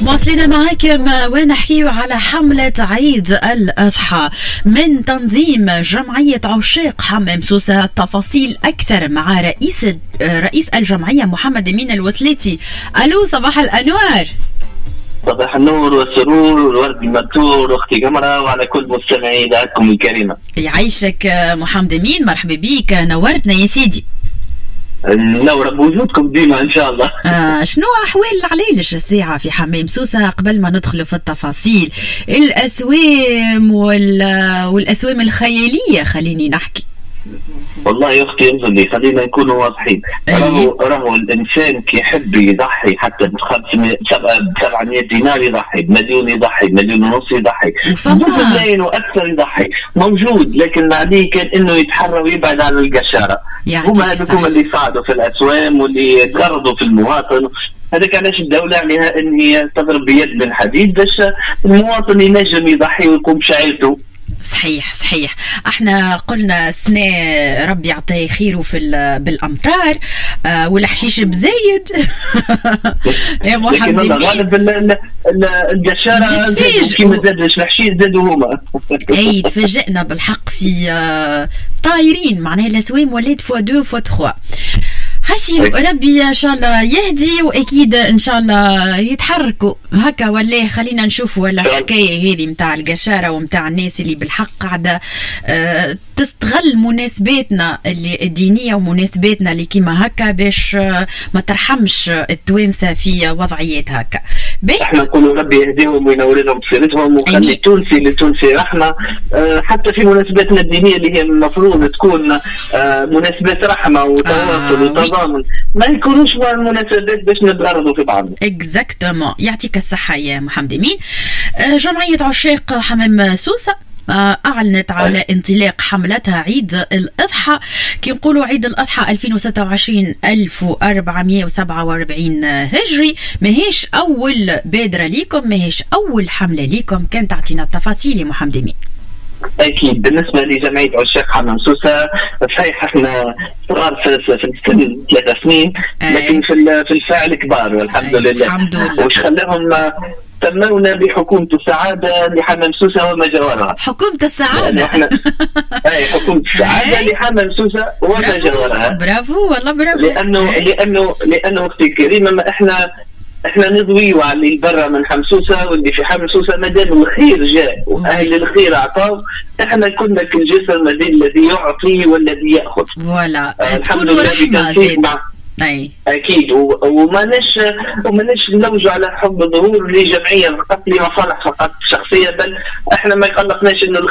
واصلين معاكم ونحكي على حملة عيد الأضحى من تنظيم جمعية عشاق حمام سوسة. تفاصيل أكثر مع رئيس الجمعية محمد أمين الوسلاتي. ألو، صباح الأنوار. صباح النور والسرور والورد المبتور اختي قمرة وعلى كل مستمعي اذاعتكم الكريمه. يعيشك محمد أمين، مرحبا بك، نورتنا يا سيدي. نورة بوجودكم ديما ان شاء الله. شنو احوال العلايلش الساعه في حمام سوسه قبل ما ندخل في التفاصيل؟ الاسوام والاسوام الخياليه خليني نحكي. والله يا اختي انزلي خلينا نكونوا واضحين. راهو الانسان كي يحب يضحي حتى ب 700 دينار يضحي، بمليون يضحي، بمليون ونص يضحي، بملايين واكثر يضحي موجود، لكن عليه كان انه يتحرى ويبعد عن القشاره. هما هذوكم اللي صعدوا في الاسوام واللي تغرضوا في المواطن. هذاك علاش الدولة عليها ان هي تضرب بيد من حديد باش المواطن ينجم يضحي ويقوم بشعيرته. صحيح. احنا قلنا سنة ربي يعطيه خيره بالامطار والحشيش بزايد. يا محمد لكن غالب القشاره كيما زادش الحشيش زادوا هما. اي تفاجئنا بالحق في طايرين، معناها الاسوام ولات فوا 2 فوا 3. هاشي ربي ان شاء الله يهدي، واكيد ان شاء الله يتحركوا هكا. ولا خلينا نشوفوا ولا الحكايه هذه متاع القشاره ومتاع الناس اللي بالحق قاعده تستغل مناسباتنا اللي الدينيه ومناسباتنا اللي كيما هكا باش ما ترحمش التوانسه في وضعيات هكا. احنا نقولوا ربي يهديهم وينور لهم بصيرتهم ويخلي التونسي للتونسي رحمه، حتى في مناسباتنا الدينيه اللي هي المفروض تكون مناسبات رحمه وتواصل وتضامن، ما يكونوش مناسبات باش نتغرضوا في بعض. اكزاكتومون. يعطيك الصحه يا محمد أمين. جمعيه عشاق حمام سوسه أعلنت على انطلاق حملتها عيد الأضحى. كي نقولوا عيد الأضحى 2026 1447 هجري، ماهيش أول بادرة ليكم، ماهيش أول حملة ليكم. كان تعطينا التفاصيل يا محمد أمين. أكيد. بالنسبة لجمعية عشاق حمام سوسة صحيح احنا صغار في السن 3 سنين، لكن في الفعل كبار والحمد لله. وش خلاهم سمونا بحكومة السعادة لحمام سوسة وما جاورها. حكومة السعادة. حكومة السعادة لحمام سوسة وما جاورها. برافو والله برافو. لأنه أختي الكريمة ما احنا نضويوا على اللي برا من حمسوسة واللي في حمسوسة، ما دام الخير جاء واهل الخير اعطاو، احنا كنا كالجسر الذي يعطي والذي ياخذ. فوالا الحمد لله. اكيد. وماناش نلوجوا على حب ظهور لجمعيه فقط لمصالح فقط شخصيه، بل احنا ما قلقناش انه